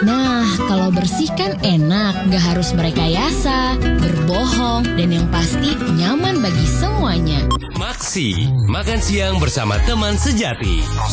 Nah, kalau bersih kan enak, gak harus merekayasa, berbohong, dan yang pasti nyaman bagi semuanya. Maksi, makan siang bersama teman sejati.